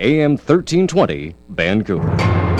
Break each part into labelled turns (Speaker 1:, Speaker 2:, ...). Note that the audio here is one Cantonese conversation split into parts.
Speaker 1: AM 1320, Vancouver.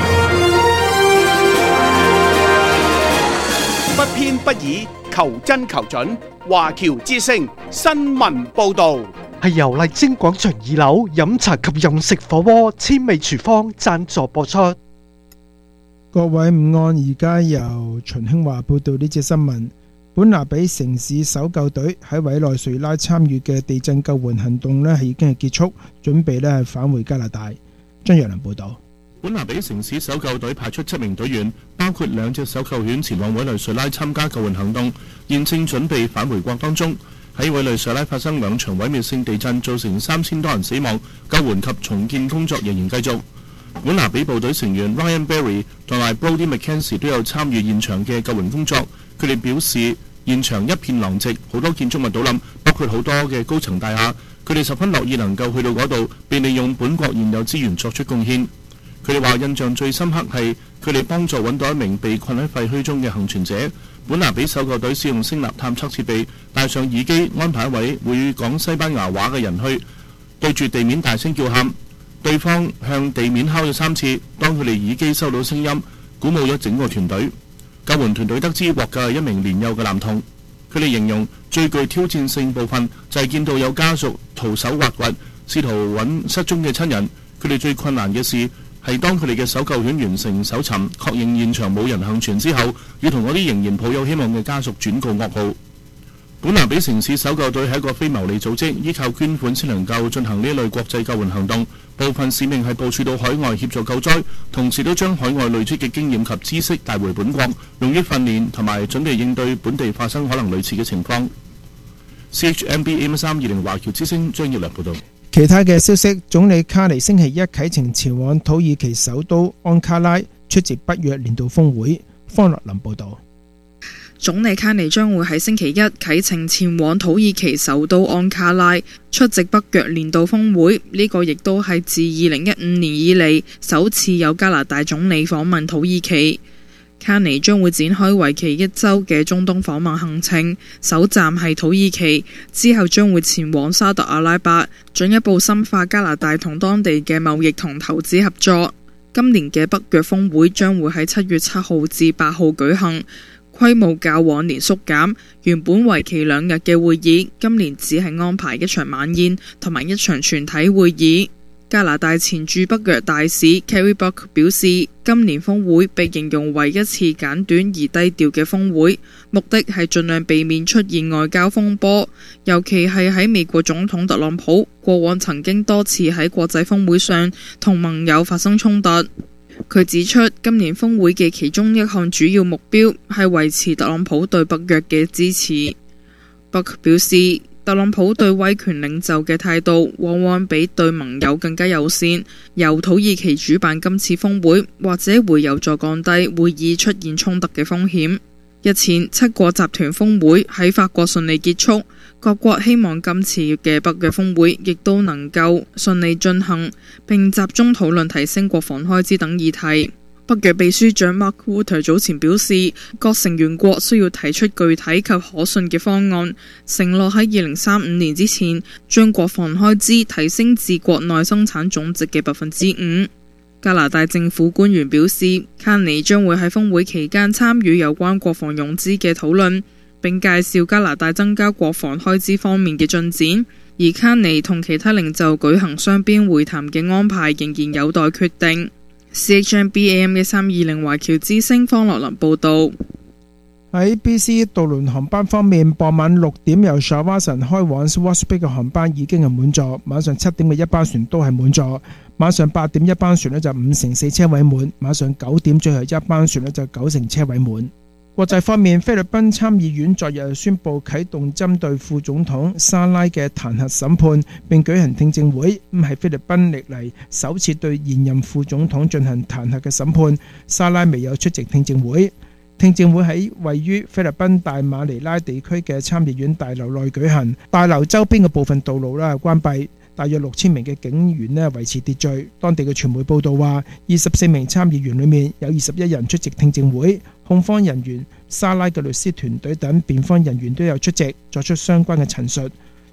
Speaker 2: 不偏不倚，求真求準。華僑之聲新聞報導，
Speaker 3: 係由麗晶廣場2樓飲茶及用食火鍋千味廚房贊助播出。
Speaker 4: 各位午安，而家由秦興華報道呢節新聞。本拿比城市搜救隊喺委內瑞拉參與嘅地震救援行動呢，已經係結束，準備呢返回加拿大。張若良報道。
Speaker 5: 本拿比城市搜救隊派出7名隊員，包括2隻搜救犬前往委內瑞拉參加救援行動，現正準備返回國當中。喺委內瑞拉發生2場毀滅性地震，造成3000多人死亡，救援及重建工作仍然繼續。本拿比部隊成員 Ryan Berry 同埋 Brody McKenzie 都有參與現場嘅救援工作。佢哋表示，現場一片狼藉，好多建築物倒冧，包括好多嘅高層大廈。佢哋十分樂意能夠去到嗰度，並利用本國現有資源作出貢獻。佢哋話印象最深刻係佢哋幫助揾到一名被困喺廢墟中嘅幸存者。本拿比搜救隊使用聲納探測設備，戴上耳機，安排一位會講西班牙話嘅人去對住地面大聲叫喊，對方向地面敲咗3次。當佢哋耳機收到聲音，鼓舞咗整個團隊。救援團隊得知獲救係一名年幼嘅男童。佢哋形容最具挑戰性部分就係見到有家屬徒手挖掘，試圖揾失蹤嘅親人。佢哋最困難嘅事係當佢哋嘅搜救犬完成搜尋，確認現場冇人幸存之後，要同嗰啲仍然抱有希望嘅家屬轉告噩耗。本拿比城市搜救隊係一個非牟利組織，依靠捐款先能夠進行呢類國際救援行動。部分使命係部署到海外協助救災，同時都將海外累積嘅經驗及知識帶回本國，用於訓練同埋準備應對本地發生可能類似嘅情況。CHMB AM320華僑之聲張耀良報道。
Speaker 4: 其他嘅消息，總理卡尼星期一啟程前往土耳其首都安卡拉出席北約年度峰會。方樂林報道。
Speaker 6: 總理卡尼將會喺星期一啟程前往土耳其首都安卡拉出席北約年度峰會，呢個亦都係自2015年以嚟首次有加拿大總理訪問土耳其。卡尼將會展開為期1週嘅中東訪問行程，首站係土耳其，之後將會前往沙特阿拉伯，進一步深化加拿大同當地嘅貿易同投資合作。今年嘅北約峰會將會喺7月7號至8號舉行，規模較往年縮減，原本為期2日嘅會議，今年只係安排1場晚宴同埋1場全體會議。加拿大前駐北約大使 Carrie Buck 表示，今年峰會被形容為一次簡短而低調嘅峰會，目的係盡量避免出現外交風波，尤其係喺美國總統特朗普過往曾經多次喺國際峰會上同盟友發生衝突。佢指出，今年峰會嘅其中一項主要目標係維持特朗普對北約嘅支持。Buck 表示，特朗普對威權領袖嘅態度往往比對盟友更加友善，由土耳其主辦今次峰會或者會有助降低會議出現衝突嘅風險。日前7國集團峰會喺法國順利結束，各國希望今次嘅北約峰會亦都能夠順利進行，並集中討論提升國防開支等議題。北約秘書長 Mark Rutte 早前表示，各成員國需要提出具體及可信嘅方案，承諾喺2035年之前將國防開支提升至國內生產總值嘅5%。加拿大政府官員表示，卡尼將會喺峰會期間參與有關國防融資嘅討論，並介紹加拿大增加國防開支方面嘅進展。而卡尼同其他領袖舉行雙邊會談嘅安排仍然有待決定。CHMB AM1320華僑之聲方樂林報道。
Speaker 4: 喺 BC 渡輪航班方面，傍晚6點由 Shawinigan 開往 Swartz Bay 嘅航班已經係滿座，晚上7點嘅一班船都係滿座，晚上8點一班船就54%車位滿，晚上9點最後一班船就90%車位滿。國際方面，菲律賓參議院昨日宣布啟動針對副總統沙拉嘅彈劾審判，並舉行聽證會，係菲律賓歷嚟首次對現任副總統進行彈劾嘅審判。沙拉未有出席聽證會。聽證會喺位於菲律賓大馬尼拉地區嘅參議院大樓內舉行，大樓周邊嘅部分道路關閉。大約6000名嘅警員維持秩序。當地嘅傳媒報道話，24名參議員裏面有21人出席聽證會，控方人員、沙拉嘅律師團隊等辯方人員都有出席，作出相關嘅陳述。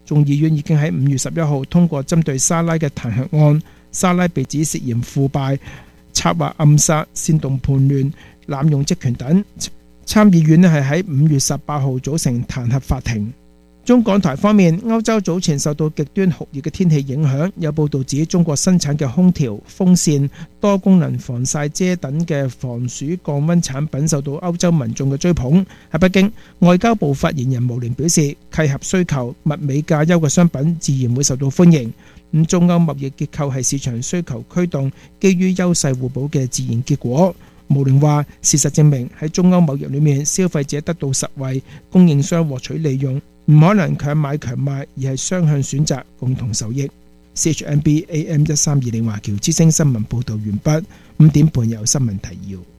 Speaker 4: 眾議院已經喺5月11號通過針對沙拉嘅彈劾案。沙拉被指涉嫌腐敗、策劃暗殺、煽動叛亂、濫用職權等。參議院係喺5月18號組成彈劾法庭。中港台方面，歐洲早前受到極端酷熱嘅天氣影響，有報道指中國生產嘅空調、風扇、多功能防曬遮等嘅防暑降溫產品受到歐洲民眾嘅追捧。喺北京，外交部發言人毛寧表示，契合需求、物美價優嘅商品自然會受到歡迎。中歐貿易結構係市場需求驅動，基於優勢互補嘅自然結果。毛寧話：事實證明喺中歐貿易裏面，消費者得到實惠，供應商獲取利潤，唔可能強買強賣，而係雙向選擇，共同受益。CHMB AM 1320華僑之聲新聞報導完畢。5點半有新聞提要。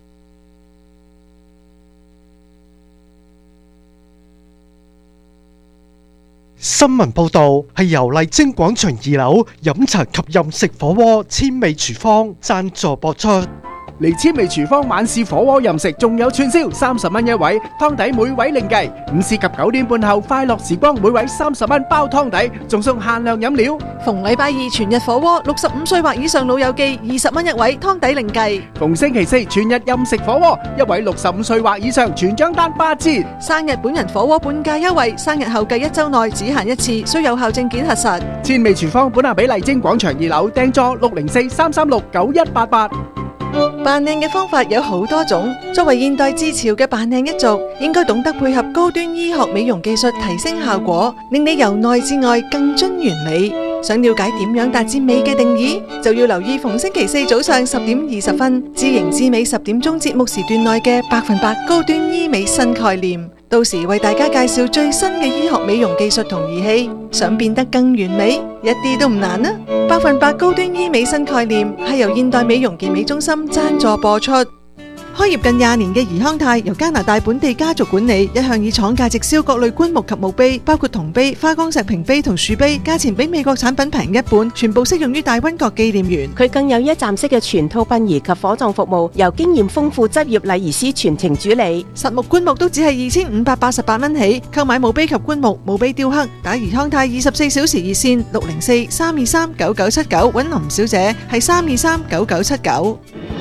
Speaker 3: 新聞報導係由麗晶廣場2樓飲茶及飲食火鍋千味廚房贊助播出。
Speaker 2: 嚟千味廚房晚市火鍋飲食仲有串燒，30蚊一位，湯底每位另計。午市及9點半後快樂時光，每位30蚊包湯底，仲送限量飲料。
Speaker 7: 逢禮拜二全日火鍋，65歲或以上老友記20蚊一位，湯底另計。
Speaker 2: 逢星期四全日任食火鍋，一位65歲或以上全張單8折。
Speaker 7: 生日本人火鍋半價優惠，生日後計1週內只限一次，需有效證件核實。
Speaker 2: 千味廚房本下比麗晶廣場2樓訂座604-336-9188。
Speaker 7: 扮靚嘅方法有好多種，作為現代自潮嘅扮靚一族，應該懂得配合高端醫學美容技術提升效果，令你由內至外更臻完美。想了解點樣達至美嘅定義，就要留意逢星期四早上10點20分，知型知美10點鐘節目時段內嘅100%高端醫美新概念。到時為大家介紹最新嘅醫學美容技術同儀器，想變得更完美，一啲都唔難啊！100%高端醫美新概念係由現代美容健美中心贊助播出。開業近20年嘅怡康泰由加拿大本地家族管理，一向以廠價直銷各類棺木及墓碑，包括銅碑、花崗石屏碑同樹碑，價錢比美國產品平一半，全部適用於大溫國紀念園。
Speaker 8: 佢更有一站式嘅全套殯儀及火葬服務，由經驗豐富執業禮儀師全程主理。
Speaker 7: 實木棺木都只係2588蚊起，購買墓碑及棺木、墓碑雕刻，打怡康泰24小時熱線604-323-9979，揾林小姐係323-9979。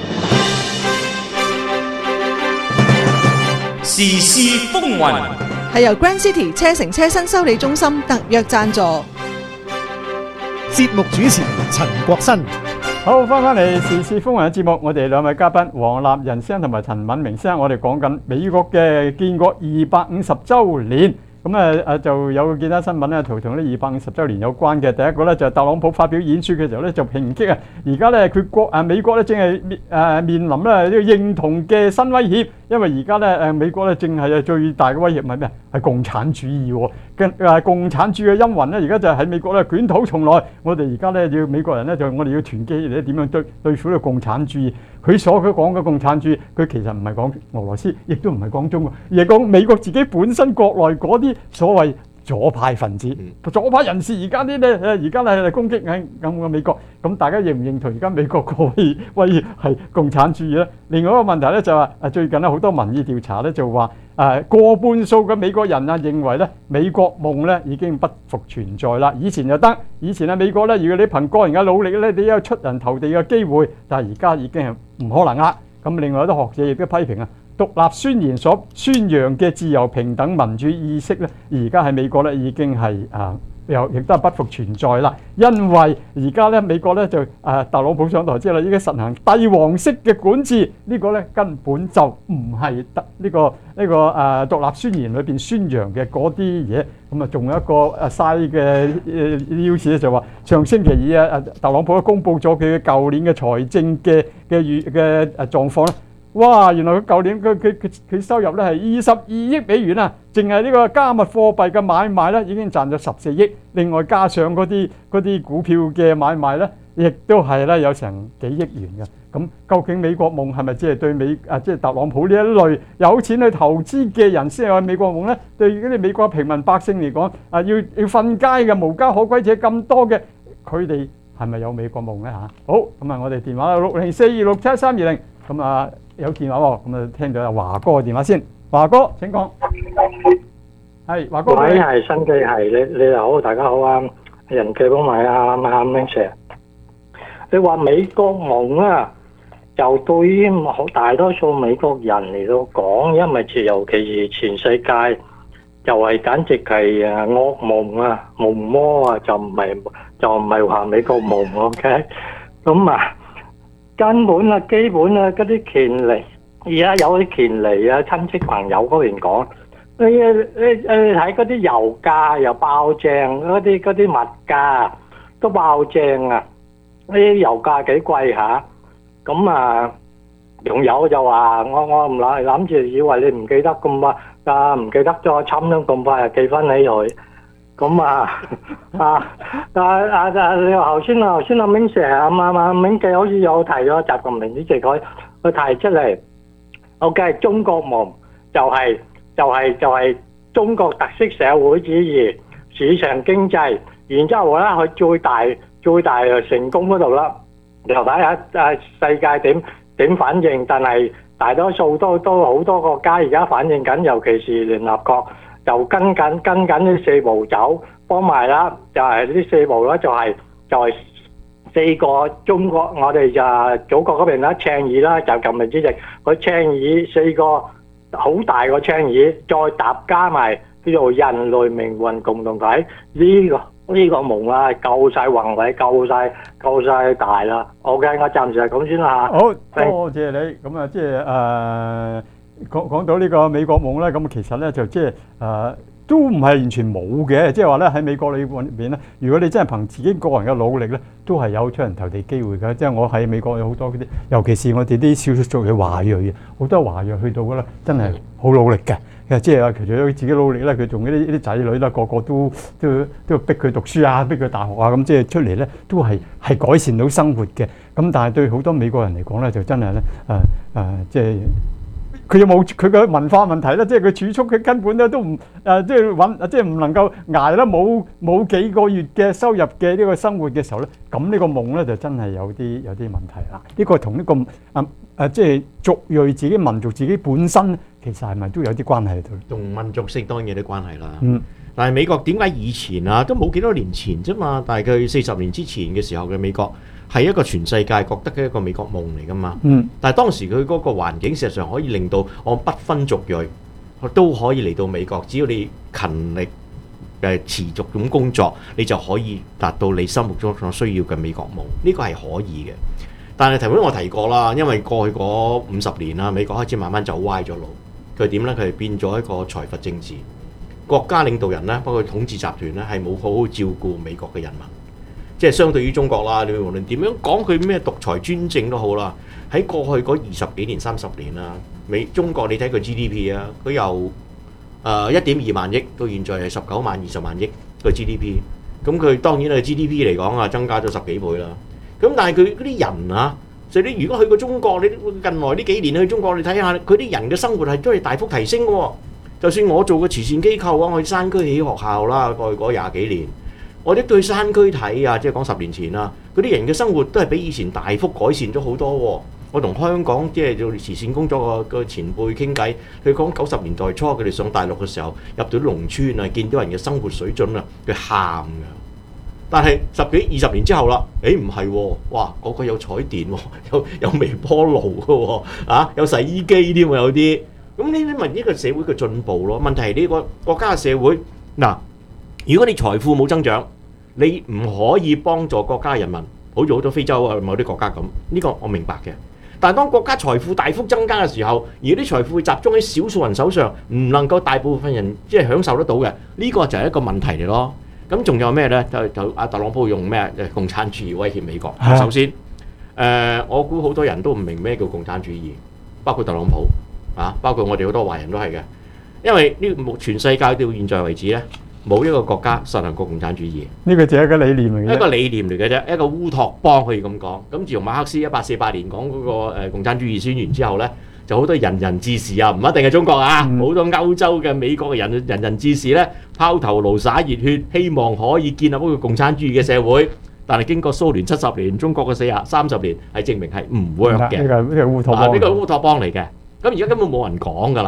Speaker 9: 時事風雲
Speaker 7: 係由 Grand City 車城車新修理中心特約贊助。
Speaker 10: 節目主持陳國新。
Speaker 11: 好，翻嚟時事風雲嘅節目，我哋兩位嘉賓黃立仁先生同埋陳敏明先生，我哋講緊美國嘅建國250週年。咁就有見到新聞咧，同呢250週年有關嘅。第一個咧就係特朗普發表演說嘅時候咧，就抨擊而家咧佢美國咧正係面臨咧呢個認同嘅新威脅，因為而家咧美國咧正係最大嘅威脅係咩？係共產主義喎。共產主義嘅陰雲咧，而家就喺美國咧捲土重來。我哋而家咧要美國人咧就我哋要團結起嚟點樣對付呢個共產主義。佢所講嘅共產主義，佢其實唔係講俄羅斯，亦都唔係講中國，而係講美國自己本身國內嗰啲所謂左派分子、左派人士。而家啲咧，而家係攻擊緊嘅美國。咁大家認唔認同而家美國個威脅係共產主義咧？另外一個問題咧就係最近咧好多民意調查咧就話過半數嘅美國人認為咧美國夢咧已經不復存在啦。以前就得，以前美國咧如果你憑個人嘅努力咧，你有出人頭地嘅機會，但係而家已經係唔可能啦。咁另外一啲學者亦都批評獨立宣言所宣揚嘅自由、平等、民主意識咧，而家喺美國咧已經係亦都係不復存在啦。因為而家咧美國咧就特朗普上台之後，已經實行帝王式嘅管治，呢個咧根本就唔係呢個獨立宣言裏邊宣揚嘅嗰啲嘢。咁仲有一個嘥嘅要事咧，就話上星期二特朗普都公佈咗佢舊年嘅財政嘅狀況咧。哇！原來佢舊年佢收入咧係22億美元啊！淨係呢個加密貨幣嘅買賣咧已經賺咗14億，另外加上嗰啲股票嘅買賣咧，亦都係咧有成幾億元嘅。咁究竟美國夢係咪只係對即係特朗普呢一類有錢去投資嘅人先有美國夢咧？對嗰啲美國平民百姓嚟講，要瞓街嘅無家可歸者咁多嘅，佢哋係咪有美國夢咧嚇？好，咁我哋電話604267320，咁有電話喎，咁聽到阿華哥嘅電話先。華哥請講。 係華哥，
Speaker 12: 喂，係新記係你好，大家好啊！人記幫埋阿明 Sir， 你話美國夢啊，就對於好大多數美國人嚟到講，因為尤其是全世界，就係簡直係噩夢啊、夢魔啊，就唔係話美國夢 ，OK？ 咁啊，根本啊、基本啊嗰啲權利，而家有啲權利啊，親戚朋友嗰邊講。你睇嗰啲油價又爆正，嗰啲物價都爆正啊！啲油價幾貴下，咁啊，仲有就話我唔諗住以為你唔記得咁啊，唔記得咗侵咗咁快就記翻起佢，咁你頭先阿明 Sir 阿明記好似有提咗習近平主席佢提出嚟 ，OK， 中國夢就係中國特色社會主義、市場經濟，然之後咧佢最大成功嗰度啦，又睇下世界點反應，但係大多數都好多國家而家反應緊，尤其是聯合國就跟緊啲四步走，幫埋啦，就係呢四步咧就係四個中國我哋就祖國嗰邊啦倡議啦，就習近平主席佢倡議四個。好大個倡議，再搭加埋叫做人類命運共同體呢個夢啊，夠晒宏偉，夠晒大啦。OK， 我暫時係咁先啦。
Speaker 11: 好多謝你。咁啊，即係講到呢個美國夢咧，咁其實咧就即係都唔係完全冇嘅，即係話咧喺美國裏邊咧，如果你真係憑自己個人嘅努力咧，都係有出人頭地機會嘅。即係我喺美國有好多嗰啲，尤其是我哋啲少數族裔華裔，好多華裔去到嘅咧，真係好努力嘅。即係除咗自己努力咧，佢仲啲仔女啦，個個都逼佢讀書啊，逼佢大學啊，咁即係出嚟咧都係改善到生活嘅。咁但係對好多美國人嚟講咧，就真係咧即係。佢有冇佢嘅文化問題咧？即係佢儲蓄，佢根本咧都唔即係唔能夠捱啦，冇幾個月嘅收入嘅呢個生活嘅時候咧，咁呢個夢咧就真係有啲問題啦。呢個同呢個即係族裔自己民族自己本身其實係咪都有啲關係喺度？
Speaker 13: 同民族性當然有啲關係啦。但係美國點解以前啊都冇幾多年前啫嘛？大概40年之前嘅時候嘅美國。係一個全世界覺得嘅一個美國夢嚟㗎嘛，但係當時佢嗰個環境事實上可以令到我不分族裔都可以嚟到美國，只要你勤力持續咁工作，你就可以達到你心目中所需要嘅美國夢，呢個係可以嘅。但係頭先我提過啦，因為過去嗰50年啦，美國開始慢慢走歪咗路，佢點呢？佢係變咗一個財閥政治，國家領導人呢，包括統治集團呢，係冇好好照顧美國嘅人民。即係相對於中國啦，你無論點樣講佢咩獨裁專政都好啦，喺過去嗰20幾年、30年啦，中國你睇佢 GDP 啊，佢由1.2萬億到現在係19萬、20萬億個 GDP， 咁佢當然係 GDP 嚟講啊，增加咗10幾倍啦。咁但係佢嗰啲人啊，就你如果去過中國，你近來呢幾年去中國，你睇下佢啲人嘅生活係都係大幅提升嘅喎。就算我做個慈善機構啊，我去山區起學校啦，過去嗰20幾年。我哋對山區睇啊，即係講10年前啦，嗰啲人嘅生活都係比以前大幅改善咗好多喎。我同香港即係做慈善工作個前輩傾偈，佢講90年代初佢哋上大陸嘅時候，入到農村啊，見到人嘅生活水準啊，佢喊㗎。但係10幾20年之後啦，唔係喎，哇，個有彩電喎，有微波爐嘅喎，有洗衣機添喎，有啲。咁呢啲咪呢個社會嘅進步咯？問題係呢個國家嘅社會嗱。如果你財富冇增長，你唔可以幫助國家人民，好似好多非洲啊某啲國家咁，呢個我明白嘅。但係當國家財富大幅增加嘅時候，而啲財富會集中喺少數人手上，唔能夠大部分人即係享受得到嘅，呢個就係一個問題嚟咯。咁仲有咩呢？就阿特朗普用咩共產主義威脅美國？首先，我估好多人都唔明咩叫共產主義，包括特朗普啊，包括我哋好多華人都係嘅，因為呢全世界到現在為止呢。冇一個國家實行過共產主義，
Speaker 11: 呢個就係一個理念嚟嘅，
Speaker 13: 一個理念嚟嘅啫，一個烏托邦可以咁講。咁自從馬克思1848年講嗰個共產主義宣言之後呢，就好多人人志士啊，唔一定係中國啊，好多歐洲嘅美國嘅人人志士呢，拋頭顱灑熱血，希望可以建立一個共產主義嘅社會。但係經過蘇聯70年，中國嘅30年係證明係唔 work 嘅。呢個烏托邦，呢個烏托邦嚟嘅。咁而家根本冇人講㗎啦。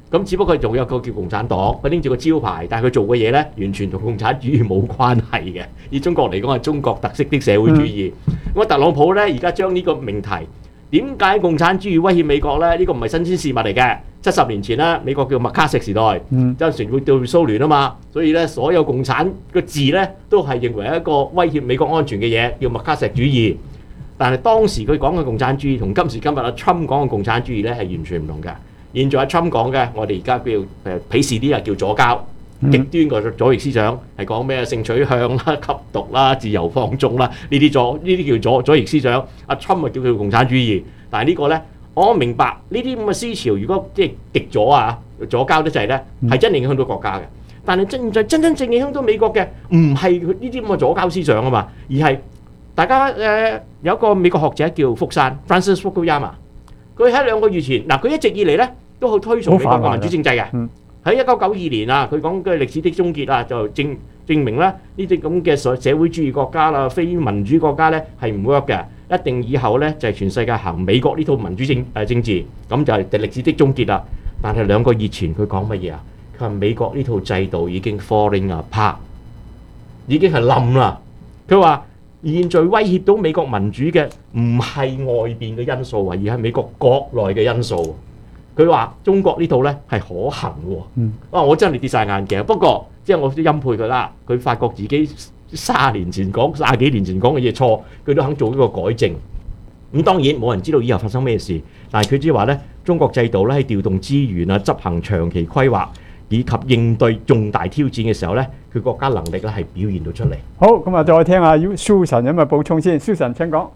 Speaker 13: 咁只不過仲有個叫共產黨，佢拎住個招牌，但係佢做嘅嘢咧，完全同共產主義冇關係嘅。以中國嚟講係中國特色的社會主義。咁特朗普咧而家將呢個命題，點解共產主義威脅美國咧？呢個唔係新鮮事物嚟嘅。70年前咧，美國叫麥卡錫時代，陣時會對蘇聯啊嘛，所以咧所有共產個字咧都係認為一個威脅美國安全嘅嘢，叫麥卡錫主義。但係當時佢講嘅共產主義同今時今日阿 Trump 講嘅共產主義咧係完全唔同嘅。現在阿 Trump 講嘅，我哋而家叫鄙視啲啊叫左膠，極端個左翼思想係講咩性取向啦、吸毒啦、自由放縱啦，呢啲叫左翼思想。阿 Trump 叫佢共產主義，但係呢個咧，我明白呢啲咁嘅思潮，如果即係極左啊、左膠得滯咧，係真影響到國家嘅。但係真正影響到美國嘅，唔係呢啲咁嘅左膠思想啊嘛，而係大家有一個美國學者叫福山 Francis Fukuyama， 佢喺2個月前嗱，佢一直以嚟咧都好推崇美國嘅民主政制嘅。喺1992年啊，佢講嘅歷史的終結啊，就證明咧呢啲咁嘅社會主義國家啦、非民主國家咧係唔 work 嘅，一定以後咧就係全世界行美國呢套民主政治，咁就係歷史的終結啦。但係2個月前佢講乜嘢啊？佢話美國呢套制度已經 falling apart， 已經係冧啦。佢話現在威脅到美國民主嘅唔係外邊嘅因素啊，而係美國國內嘅因素。佢話中國呢套咧係可行喎，我真係跌晒眼鏡。不過即係我都欽佩佢啦，佢發覺自己30幾年前講嘅嘢錯，佢都肯做呢個改正。咁當然冇人知道以後發生咩事，但係佢只係話咧，中國制度咧喺調動資源啊、執行長期規劃以及應對重大挑戰嘅時候咧，佢國家能力咧係表現到出嚟。
Speaker 11: 好，咁啊，再聽下 Susan 有冇補充先 ？Susan 請講。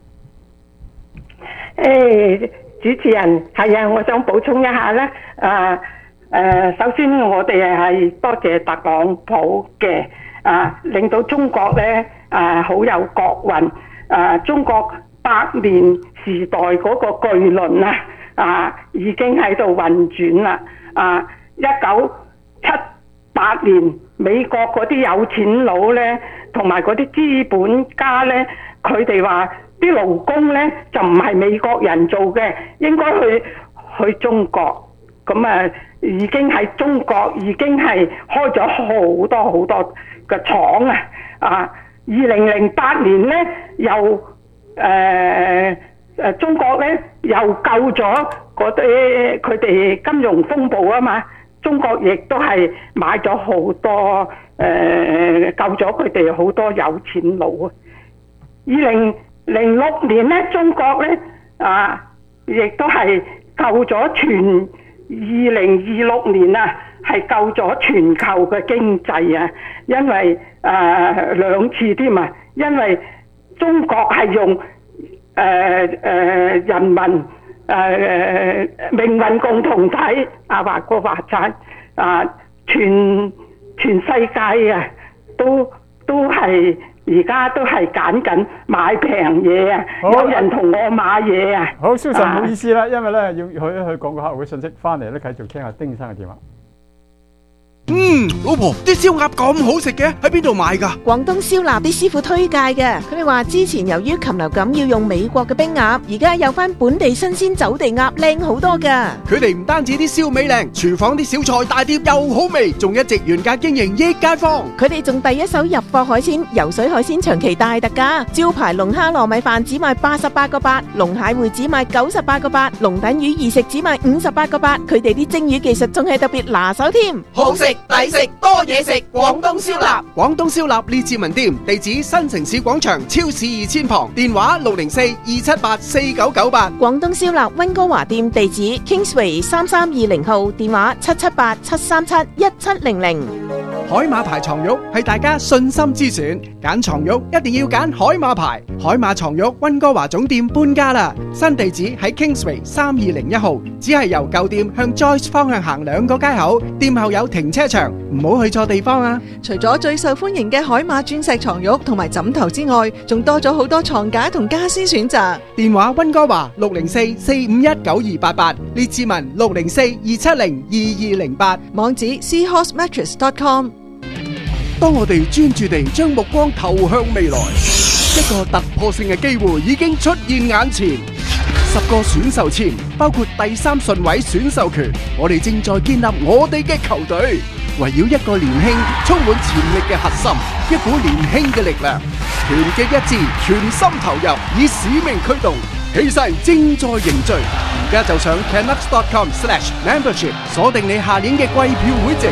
Speaker 14: 主持人係啊，我想補充一下咧。首先我哋係多謝特朗普嘅令到中國咧好有國運。中國100年時代嗰個巨輪已經喺度運轉啦。1978年美國嗰啲有錢佬咧，同埋嗰啲資本家咧，佢哋話啲勞工咧就唔係美國人做嘅，應該去中國。咁已經喺中國已經係開咗好多嘅廠啊！2008年咧又中國咧又救咗嗰啲佢哋金融風暴啊嘛，中國亦都係買咗好多救咗佢哋好多有錢佬啊！2006年咧，中國咧亦都係救咗2026年係救咗全球嘅經濟啊！因為2次添啊，因為中國係用人民命運共同體華國華產全世界都係而家都係揀緊買平嘢啊！有人同我買嘢啊！
Speaker 11: 好，Susan 唔好意思啦，因為咧要去講個客戶嘅信息，翻嚟咧繼續聽下丁生嘅電話。
Speaker 2: 老婆，啲燒鴨咁好食嘅，喺邊度買㗎？
Speaker 8: 廣東燒臘啲師傅推介嘅，佢哋話之前由於禽流感要用美國嘅冰鴨，而家有翻本地新鮮走地鴨靚好多㗎。
Speaker 2: 佢哋唔單止啲燒味靚，廚房啲小菜大碟又好味，仲一直原價經營益街坊。
Speaker 8: 佢哋仲第一手入貨海鮮，游水海鮮長期大特價，招牌龍蝦糯米飯只賣88個8，龍蟹會只賣98個8，龍躉魚二食只賣58個8。佢哋啲蒸魚技術仲係特別拿手添，
Speaker 2: 好食抵食多嘢食，廣東燒臘。廣東燒臘列治文店，地址新城市廣場超市2000旁，電話604-278-4998。
Speaker 8: 廣東燒臘溫哥華店地址 Kingsway 3320號，電話778-737-1700。
Speaker 2: 海馬牌床褥係大家信心之選，揀床褥一定要揀海馬牌。海馬床褥溫哥華總店搬家啦，新地址喺 Kingsway 3201號，只係由舊店向 Joyce 方向行2個街口，店後有停車場，唔好去錯地方啊！
Speaker 7: 除咗最受歡迎嘅海馬鑽石床褥同埋枕頭之外，仲多咗好多床架同家私選擇。
Speaker 2: 電話溫哥華604-451-9288，列治文604-270-2208，
Speaker 7: 網址 seahorsemattress.com。
Speaker 2: 當我哋專注地將目光投向未來，一個突破性嘅機會已經出現眼前。 60個選秀簽，包括第3順位選秀權。我哋正在建立我哋嘅球隊，圍繞一個年輕、充滿潛力嘅核心，一股年輕嘅力量，團結一致，全心投入，以使命驅動，氣勢正在凝聚。而家就上 canucks.com/membership 鎖定你下年嘅季票會籍。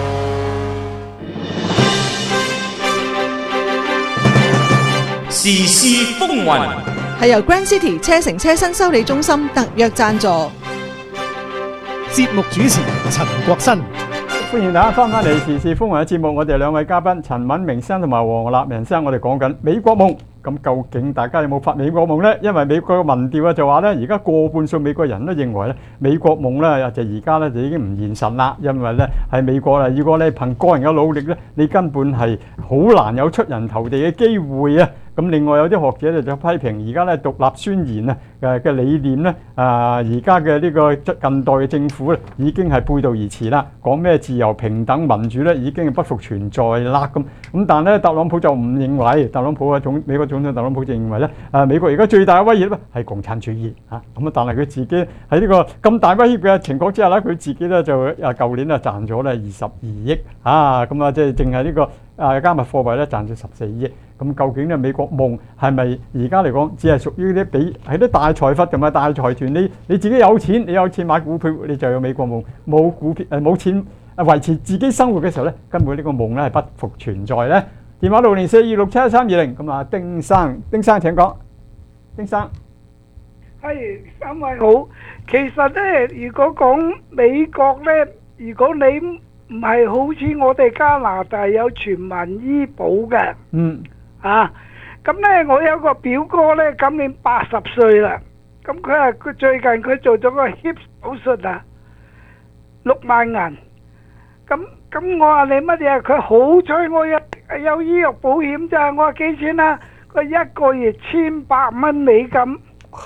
Speaker 9: 時事風雲
Speaker 7: 係由 Grand City 車城車新修理中心特約贊助。
Speaker 10: 節目主持陳國新。
Speaker 11: 歡迎大家翻返嚟時事風雲嘅節目，我哋兩位嘉賓陳敏明生同埋黃立明生，我哋講緊美國夢。咁究竟大家有冇發美國夢呢？因為美國嘅民調就話呢，而家過半數美國人都認為咧，美國夢呢就而家呢就已經唔現實啦。因為呢喺美國啦，如果你憑個人嘅努力呢，你根本係好難有出人頭地嘅機會啊！咁另外有啲學者就批評而家咧獨立宣言啊嘅理念咧而家嘅呢個近代嘅政府咧已經係背道而馳啦，講咩自由平等民主咧已經不復存在啦咁。但係咧特朗普就唔認為，美國總統特朗普就認為咧美國而家最大嘅威脅咧係共產主義嚇。咁但係佢自己喺呢個咁大威脅嘅情況之下咧，佢自己咧就舊年啊賺咗咧22億咁啊即係淨係呢個加密貨幣咧賺咗14億。咁究竟咧美國夢係咪而家嚟講只係屬於啲大財閥同埋大財團？你自己有錢，你有錢買股票，你就有美國夢；冇股票冇錢維持自己生活嘅時候咧，根本呢個夢咧係不復存在咧。電話604267320，咁啊，丁生請講。丁生，
Speaker 15: 係三位好。其實咧，如果講美國咧，如果你唔係好似我哋加拿大有全民醫保嘅，咁咧我有個表哥咧，今年80歲啦，咁佢最近佢做咗個 hip 手術啊，6萬銀，咁我話你乜嘢？佢好彩我有醫藥保險咋，我話幾錢啊？佢1個月1800蚊美金，咁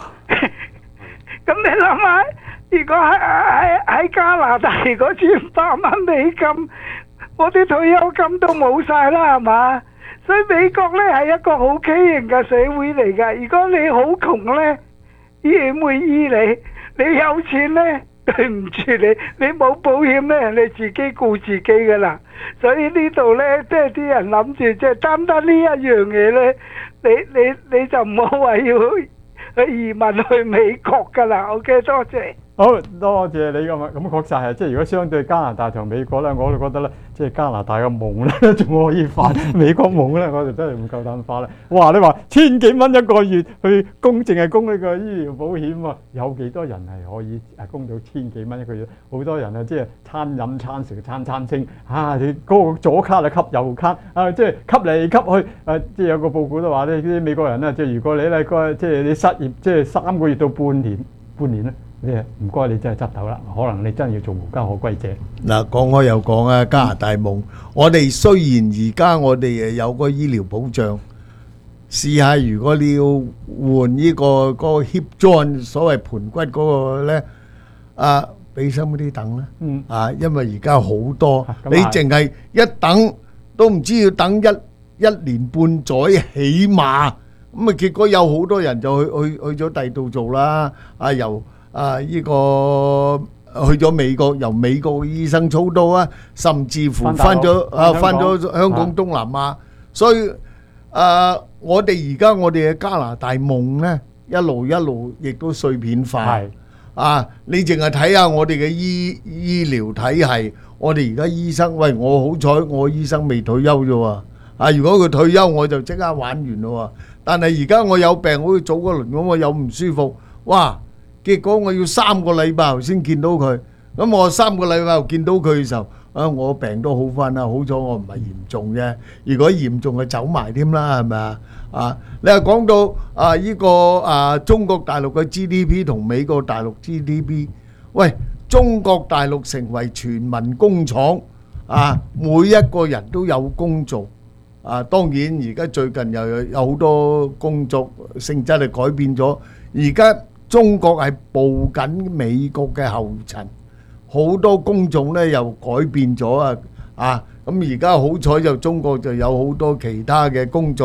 Speaker 15: 你諗下，如果喺加拿大如果1800蚊美金，我啲退休金都冇晒啦，係嘛？所以美國咧係一個好畸形嘅社會嚟噶。如果你好窮咧，醫院會醫你；你有錢咧，對唔住你冇保險咧，你自己顧自己噶啦。所以呢度咧，即係啲人諗住即係單呢一樣嘢咧，你就唔好話要去移民去美國噶啦。OK， 多謝。
Speaker 11: 好多謝你咁確實係，即係如果相對加拿大同美國咧，我就覺得咧，即係加拿大嘅夢咧仲可以發，美國夢咧我就真係唔夠膽發啦。哇！你話千幾蚊1個月去淨係供呢個醫療保險啊，有幾多人係可以供到千幾蚊1個月？好多人啊，即係餐飲餐食餐清你嗰個左卡就吸右卡即係吸嚟吸去即係有個報告都話咧，啲美國人咧，即係如果你咧即係你失業，即係3個月到半年咧。唔該，你真係執頭啦，可能你真係要做無家可歸者。
Speaker 16: 嗱，講開又講啊，加拿大夢，我哋雖然而家我哋有個醫療保障，試下如果你要換呢個hip joint 所謂盤骨嗰個咧，俾心嗰啲等啦，因為而家好多，你淨係一等都唔知要等一年半載起碼，咁結果有好多人就去咗第二度做啦，由呢個去咗美國，由美國醫生操刀甚至乎翻咗香港東南亞，所以我哋而家我哋嘅加拿大夢呢，一路亦都碎片化。你淨係睇下我哋嘅醫療體系，我哋而家醫生，喂，我好彩我醫生未退休啫喎，如果佢退休我就即刻玩完咯喎，但係而家我有病，好似早嗰輪咁，我有唔舒服，哇！結果我要3個禮拜後先見到佢，咁我3個禮拜後見到佢嘅時候，我病都好翻啦，好彩我唔係嚴重啫。如果嚴重就走埋添啦，係咪啊？你又講到呢個中國大陸嘅 GDP 同美國大陸 GDP， 喂，中國大陸成為全民工廠每一個人都有工做當然而家最近又有好多工作性質係改變咗，而家中國係步緊美國嘅後塵，好多工種咧又改變咗咁而家好彩就中國就有好多其他嘅工種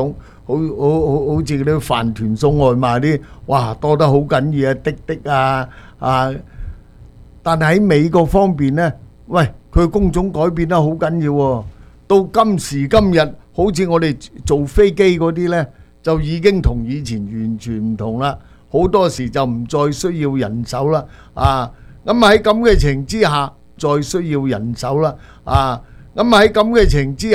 Speaker 16: 好似嗰啲飯團送外賣啲，哇多得好緊要啊，滴滴啊但係喺美國方面呢，喂佢工種改變得好緊要喎。到今時今日，好似我哋做飛機嗰啲呢，就已經同以前完全唔同啦。好多時就唔再需要人手啦。咁喺咁嘅情之下，再需要人手啦。咁喺咁嘅情之